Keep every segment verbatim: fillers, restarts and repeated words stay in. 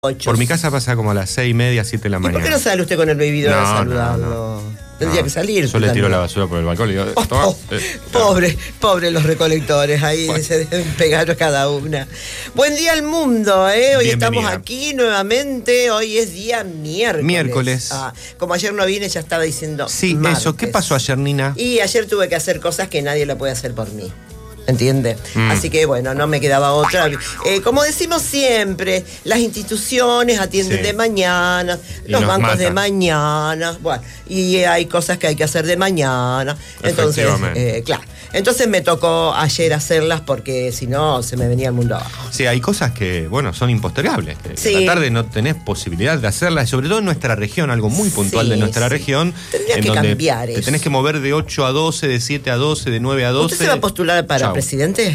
Por mi casa pasa como a las seis y media, siete de la mañana. ¿Y por qué no sale usted con el bebidor no, a saludarlo? No, no. Tendría no. que salir. Yo le tiro la basura por el balcón y digo, oh, toma. Oh, eh, pobre, pobre los recolectores, ahí bueno. se deben pegar cada una. Buen día al mundo, ¿eh? Hoy Bienvenida. estamos aquí nuevamente, hoy es día miércoles. Miércoles. Ah, como ayer no vine, ya estaba diciendo Sí, martes. eso. ¿Qué pasó ayer, Nina? Y ayer tuve que hacer cosas que nadie lo puede hacer por mí. ¿Entiende? Mm. Así que bueno, no me quedaba otra. Eh, como decimos siempre, las instituciones atienden sí. de mañana, y los bancos matan. de mañana, bueno, y hay cosas que hay que hacer de mañana. Entonces, eh, claro. Entonces me tocó ayer hacerlas porque si no se me venía el mundo abajo. Sí, hay cosas que, bueno, son impostergables. Sí. A la tarde no tenés posibilidad de hacerlas, sobre todo en nuestra región, algo muy puntual sí, de nuestra sí. región. Tendría en que donde cambiar te eso. tenés que mover de ocho a doce, de siete a doce, de nueve a doce. ¿Usted se va a postular para Chau. presidente?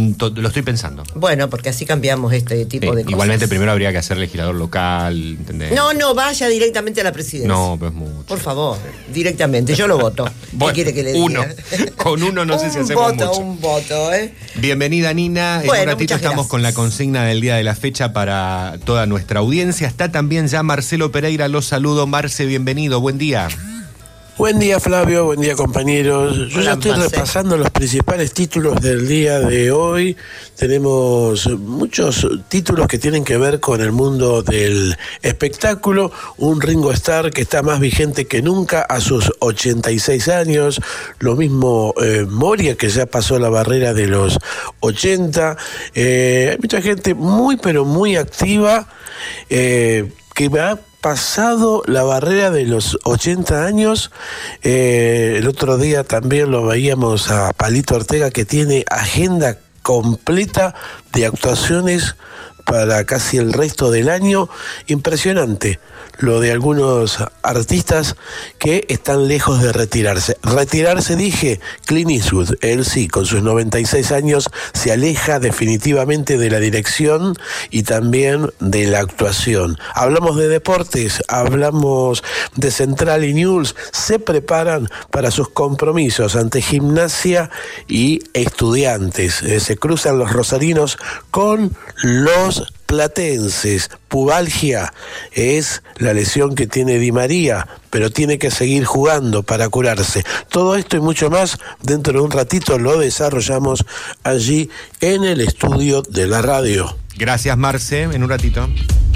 Lo estoy pensando. Bueno, porque así cambiamos este tipo sí, de cosas. Igualmente primero habría que ser legislador local, ¿entendés? No, no, vaya directamente a la presidencia. No, pues mucho. Por favor, directamente, yo lo voto. Bueno, ¿qué quiere que le diga? Uno. Con uno no sé si hacemos voto, mucho. Un voto, ¿eh? Bienvenida, Nina. Bueno, en un ratito estamos gracias. con la consigna del día de la fecha para toda nuestra audiencia. Está también ya Marcelo Pereira, los saludo. Marce, bienvenido, buen día. Buen día, Flavio, buen día, compañeros. Yo Hola, ya estoy Marce. repasando los principales títulos del día de hoy. Tenemos muchos títulos que tienen que ver con el mundo del espectáculo. Un Ringo Starr que está más vigente que nunca a sus ochenta y seis años. Lo mismo eh, Moria, que ya pasó la barrera de los ochenta. Eh, hay mucha gente muy, pero muy activa eh, que va pasado la barrera de los ochenta años. Eh, el otro día también lo veíamos a Palito Ortega, que tiene agenda completa de actuaciones para casi el resto del año. Impresionante lo de algunos artistas que están lejos de retirarse. Retirarse, dije, Clint Eastwood, él sí, con sus noventa y seis años, se aleja definitivamente de la dirección y también de la actuación. Hablamos de deportes, hablamos de Central y News, se preparan para sus compromisos ante Gimnasia y Estudiantes. Eh, se cruzan los rosarinos con los platenses. Pubalgia es la lesión que tiene Di María, pero tiene que seguir jugando para curarse. Todo esto y mucho más, dentro de un ratito lo desarrollamos allí en el estudio de la radio. Gracias, Marce, en un ratito.